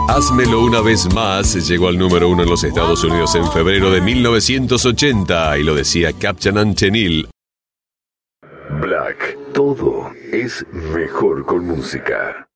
Házmelo una vez más llegó al número 1 en los Estados Unidos en febrero de 1980 y lo decía Captain Antenil. Black, todo es mejor con música.